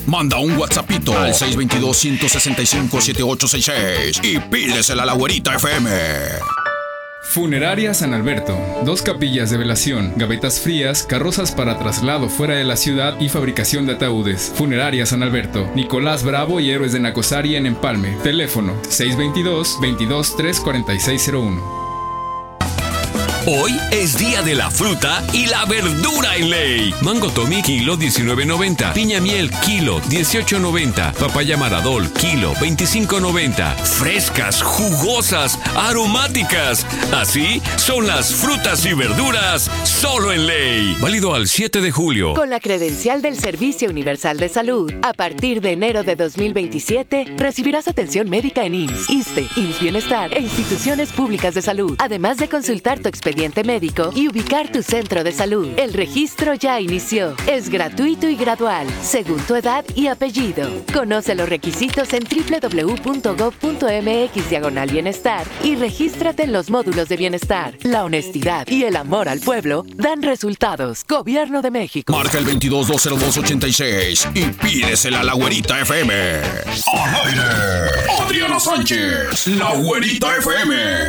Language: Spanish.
Manda un WhatsAppito al 622-165-7866 y pídesela a la Güerita FM. Funeraria San Alberto. 2 capillas de velación, gavetas frías, carrozas para traslado fuera de la ciudad y fabricación de ataúdes. Funeraria San Alberto. Nicolás Bravo y Héroes de Nacosari en Empalme. Teléfono 622-223-4601. Hoy es día de la fruta y la verdura en Ley. Mango Tommy, kilo, $19.90. Piña miel, kilo, $18.90. Papaya Maradol, kilo, $25.90. Frescas, jugosas, aromáticas. Así son las frutas y verduras solo en Ley. Válido al 7 de julio. Con la credencial del Servicio Universal de Salud, a partir de enero de 2027, recibirás atención médica en IMSS, ISSSTE, IMSS Bienestar e instituciones públicas de salud, además de consultar tu expediente médico y ubicar tu centro de salud. El registro ya inició. Es gratuito y gradual, según tu edad y apellido. Conoce los requisitos en www.gov.mx/bienestar y regístrate en los módulos de bienestar. La honestidad y el amor al pueblo dan resultados. Gobierno de México. Marca el 22-202-86 y pídesela a la Güerita FM. ¡Al aire! Adriana Sánchez, la Güerita FM.